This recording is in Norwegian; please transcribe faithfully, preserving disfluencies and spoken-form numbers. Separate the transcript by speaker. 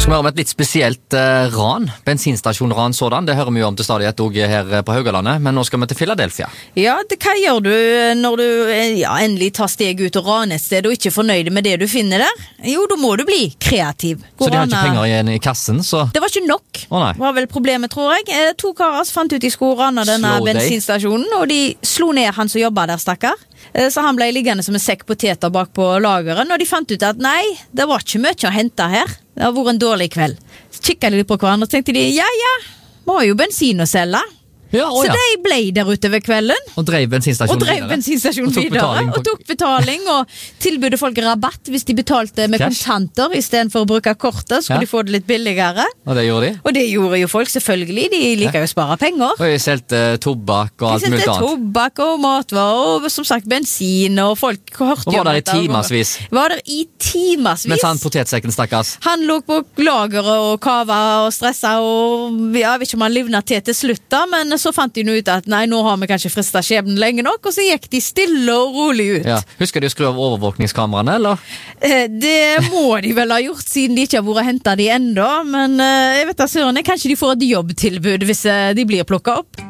Speaker 1: Skal vi høre om et litt spesielt uh, ran, bensinstasjonran sådan. Det hører vi jo om til stadighet også her på Haugalandet, men nå skal vi til Philadelphia.
Speaker 2: Ja, det, hva gjør du når du ja, endelig tar steg ut og raner et sted og ikke er fornøyd med det du finner der? Jo, da må du bli kreativ.
Speaker 1: Gå så de har ikke penger igjen i kassen, så...
Speaker 2: Det var ikke nok.
Speaker 1: Å nei.
Speaker 2: Det var vel problemet, tror jeg. To karer fant ut de skulle rane denne
Speaker 1: Slow
Speaker 2: bensinstasjonen, og de slo ned han som jobbet der, stakkar. Så han ble liggende som en sekk poteter bak på lageren, og de fant ut at nei, det var ikke mye å hente her. Det har vært en dårlig kveld. Så kikket de litt på hverandre og tenkte de, ja, ja, må jo bensin å selge.
Speaker 1: Ja, å,
Speaker 2: så
Speaker 1: ja.
Speaker 2: de ble der ute ved kvelden.
Speaker 1: Og drev bensinstasjonen
Speaker 2: og drev
Speaker 1: videre.
Speaker 2: bensinstasjonen
Speaker 1: og tok
Speaker 2: videre.
Speaker 1: betaling.
Speaker 2: Og tok betaling, og tilbudde folk rabatt hvis de betalte med
Speaker 1: Cash.
Speaker 2: kontanter i stedet for å bruke kortet, skulle
Speaker 1: Ja.
Speaker 2: de få det litt billigere.
Speaker 1: Og det gjorde de?
Speaker 2: Og det gjorde jo folk, selvfølgelig. De liker jo å spare penger.
Speaker 1: Og jeg selte tobakk og alt
Speaker 2: De
Speaker 1: mulig
Speaker 2: sendte
Speaker 1: annet.
Speaker 2: tobakk og matvarer, og som sagt bensin, og folk hørte
Speaker 1: Og var
Speaker 2: jo
Speaker 1: der i
Speaker 2: dette, og-
Speaker 1: timasvis.
Speaker 2: Var der i timasvis.
Speaker 1: Mens han potetsekken stakkars.
Speaker 2: Han lå på lageret og kava og stressa, og ja, jeg vet ikke om han livnet til til slutt da, men så fant de nå ut at nei, nå har vi kanskje fristet skjebnen lenge nok, og så gikk de stille og rolig ut.
Speaker 1: Ja. Husker de å skru av overvåkningskameraene, eller?
Speaker 2: Eh, Det må de vel ha gjort, siden de ikke har vært hentet de enda, men eh, jeg vet da, Søren, kanskje de får et jobbtilbud hvis eh, de blir plukket opp.